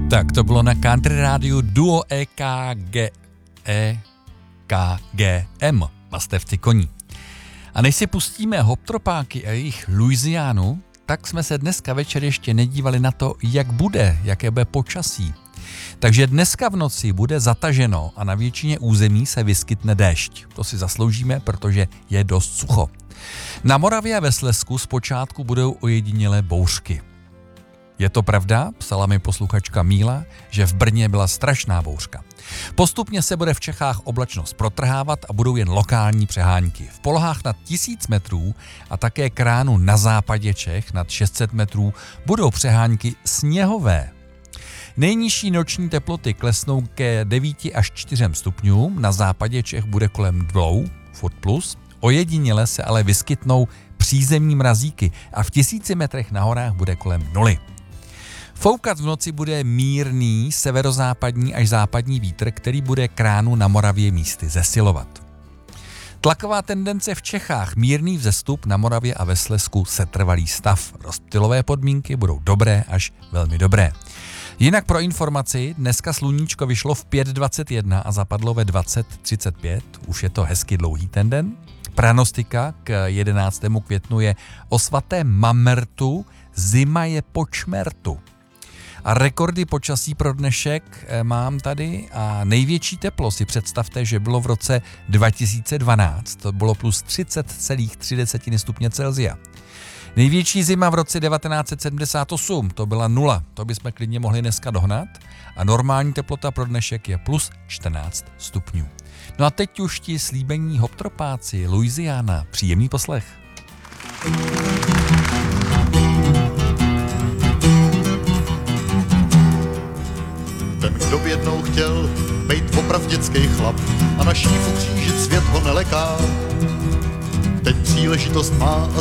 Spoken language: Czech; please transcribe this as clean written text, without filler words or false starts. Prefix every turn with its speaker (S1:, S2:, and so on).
S1: Tak to bylo na Country rádiu duo EKGM Pastevci koní. A než si pustíme hoptropáky a jejich Louisianu, tak jsme se dneska večer ještě nedívali na to, jaké bude počasí. Takže dneska v noci bude zataženo a na většině území se vyskytne déšť. To si zasloužíme, protože je dost sucho. Na Moravě a ve Slezsku zpočátku budou ojedinělé bouřky. Je to pravda, psala mi posluchačka Míla, že v Brně byla strašná bouřka. Postupně se bude v Čechách oblačnost protrhávat a budou jen lokální přehánky. V polohách nad 1000 metrů a také kránu na západě Čech nad 600 metrů budou přehánky sněhové. Nejnižší noční teploty klesnou ke 9 až 4 stupňům, na západě Čech bude kolem 2, furt plus. Ojediněle se ale vyskytnou přízemní mrazíky a v 1000 metrech na horách bude kolem 0. Foukat v noci bude mírný severozápadní až západní vítr, který bude kránu na Moravě místy zesilovat. Tlaková tendence v Čechách, mírný vzestup, na Moravě a ve Slezsku setrvalý stav. Rozptylové podmínky budou dobré až velmi dobré. Jinak pro informaci, dneska sluníčko vyšlo v 5:21 a zapadlo ve 20:35, už je to hezky dlouhý ten den. Pranostika k 11. květnu je o svatém Mamertu, zima je po čmertu. A rekordy počasí pro dnešek mám tady a největší teplo si představte, že bylo v roce 2012, to bylo plus 30,3 stupně Celsia. Největší zima v roce 1978, to byla 0, to bychom klidně mohli dneska dohnat a normální teplota pro dnešek je plus 14 stupňů. No a teď už ti slíbení hoptropáci, Louisiana, příjemný poslech.
S2: Ten, kdo by jednou chtěl bejt opravděcký chlap a na šífu křížit svět ho neleká, teď příležitost má a